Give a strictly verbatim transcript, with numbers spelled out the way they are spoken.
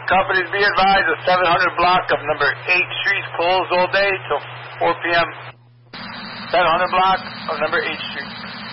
companies be advised the seven hundred block of number eight Street closed all day till four p.m. seven hundred block of number eight Street.